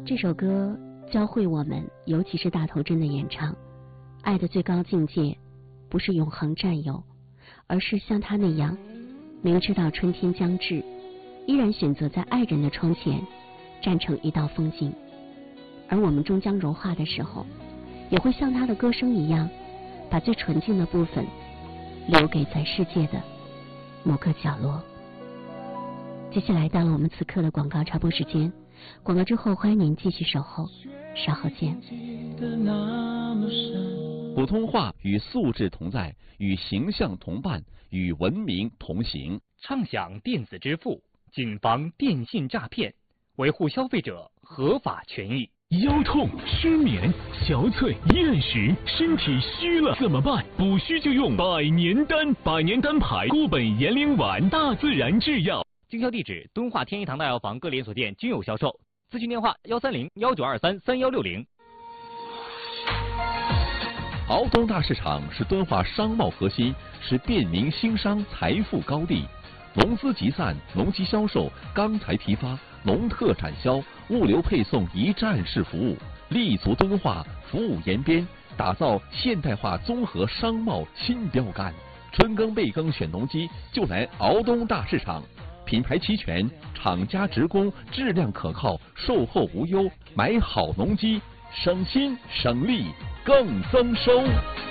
这首歌教会我们，尤其是大头针的演唱，爱的最高境界不是永恒占有，而是像他那样，明知道春天将至，依然选择在爱人的窗前站成一道风景。而我们终将融化的时候，也会像他的歌声一样，把最纯净的部分留给在世界的某个角落。接下来到了我们此刻的广告插播时间，广告之后欢迎您继续守候，稍后见。 普通话与素质同在，与形象同伴，与文明同行。 畅享电子支付，谨防电信诈骗，维护消费者合法权益。 腰痛、失眠、憔悴、厌食，身体虚了怎么办？补虚就用百年丹，百年丹牌固本延龄丸，大自然制药。 经销地址：敦化天一堂大药房各连锁店均有销售。咨询电话：130-1923-3160。 敖东大市场是敦化商贸核心，是便民兴商财富高地。农资集散、农机销售、钢材批发、农特产销、物流配送一站式服务，立足敦化，服务延边，打造现代化综合商贸新标杆。春耕备耕选农机，就来敖东大市场。品牌齐全，厂家直供，质量可靠，售后无忧。买好农机，省心省力更增收。